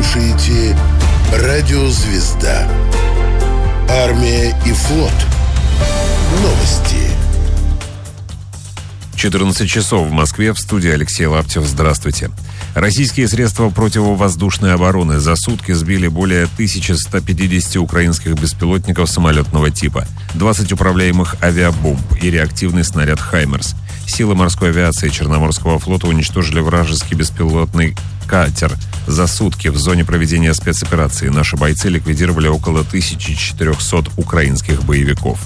слушаете «Радио Звезда». Армия и флот. Новости. 14 часов в Москве. В студии Алексей Лаптев. Здравствуйте. Российские средства противовоздушной обороны за сутки сбили более 1150 украинских беспилотников самолетного типа, 20 управляемых авиабомб и реактивный снаряд «Хаймерс». Силы морской авиации Черноморского флота уничтожили вражеский беспилотный катер. За сутки в зоне проведения спецоперации наши бойцы ликвидировали около 1400 украинских боевиков.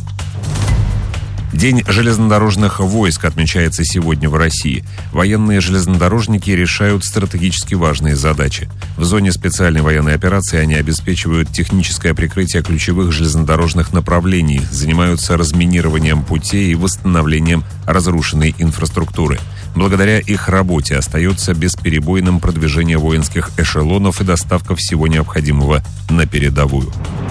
День железнодорожных войск отмечается сегодня в России. Военные железнодорожники решают стратегически важные задачи. В зоне специальной военной операции они обеспечивают техническое прикрытие ключевых железнодорожных направлений, занимаются разминированием путей и восстановлением разрушенной инфраструктуры. Благодаря их работе остается бесперебойным продвижение воинских эшелонов и доставка всего необходимого на передовую.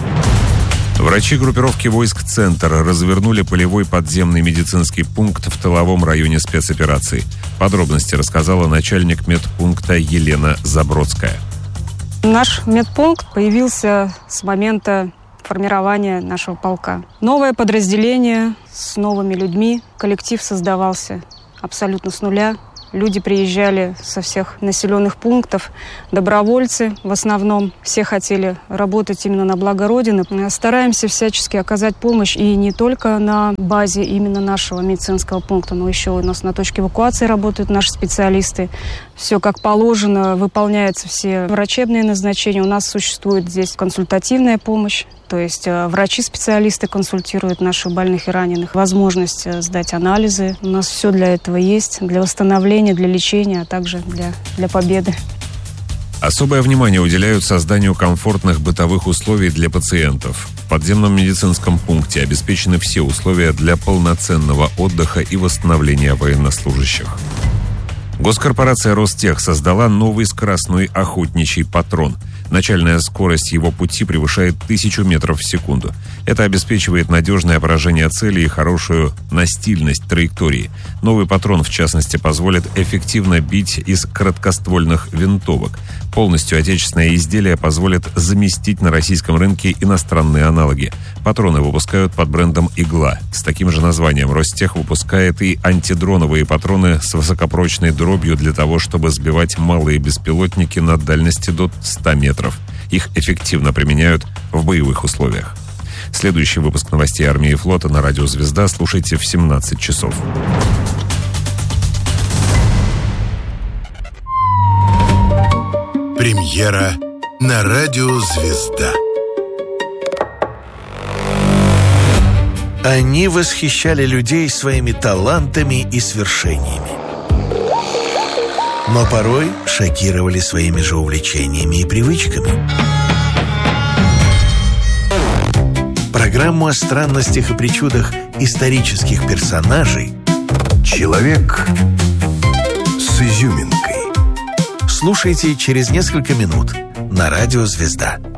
Врачи группировки войск «Центр» развернули полевой подземный медицинский пункт в тыловом районе спецоперации. Подробности рассказала начальник медпункта Елена Забродская. Наш медпункт появился с момента формирования нашего полка. Новое подразделение с новыми людьми. Коллектив создавался абсолютно с нуля. Люди приезжали со всех населенных пунктов, добровольцы в основном. Все хотели работать именно на благо Родины. Мы стараемся всячески оказать помощь и не только на базе именно нашего медицинского пункта, но еще у нас на точке эвакуации работают наши специалисты. Все как положено, выполняются все врачебные назначения. У нас существует здесь консультативная помощь. То есть врачи-специалисты консультируют наших больных и раненых. Возможность сдать анализы. У нас все для этого есть. Для восстановления, для лечения, а также для победы. Особое внимание уделяют созданию комфортных бытовых условий для пациентов. В подземном медицинском пункте обеспечены все условия для полноценного отдыха и восстановления военнослужащих. Госкорпорация «Ростех» создала новый скоростной охотничий патрон. Начальная скорость его пути превышает 1000 метров в секунду. Это обеспечивает надежное поражение цели и хорошую настильность траектории. Новый патрон, в частности, позволит эффективно бить из короткоствольных винтовок. Полностью отечественное изделие позволит заместить на российском рынке иностранные аналоги. Патроны выпускают под брендом «Игла». С таким же названием «Ростех» выпускает и антидроновые патроны с высокопрочной дробью для того, чтобы сбивать малые беспилотники на дальности до 100 метров. Их эффективно применяют в боевых условиях. Следующий выпуск новостей армии и флота на радио «Звезда» слушайте в 17 часов. Премьера на радио «Звезда». Они восхищали людей своими талантами и свершениями, но порой шокировали своими же увлечениями и привычками. Программу о странностях и причудах исторических персонажей Человек с изюминкой. слушайте через несколько минут на радио «Звезда».